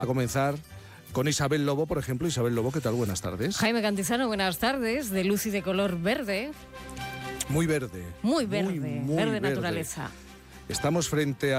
a comenzar con Isabel Lobo, por ejemplo. Isabel Lobo, ¿qué tal? Buenas tardes. Jaime Cantizano, buenas tardes, de luz y de color verde. Muy verde. Muy verde, muy verde verde. naturaleza. Estamos frente